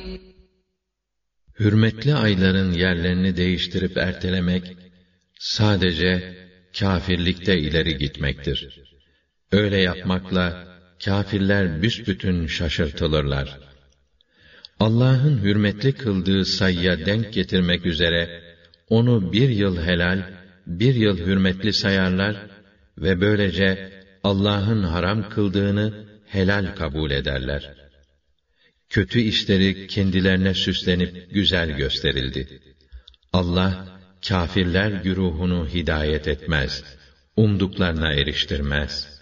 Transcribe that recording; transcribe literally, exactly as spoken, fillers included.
Hürmetli ayların yerlerini değiştirip ertelemek, sadece kâfirlikte ileri gitmektir. Öyle yapmakla, kâfirler büsbütün şaşırtılırlar. Allah'ın hürmetli kıldığı sayıya denk getirmek üzere, onu bir yıl helal, bir yıl hürmetli sayarlar ve böylece Allah'ın haram kıldığını helal kabul ederler. Kötü işleri kendilerine süslenip güzel gösterildi. Allah, kâfirler güruhunu hidayet etmez, umduklarına eriştirmez.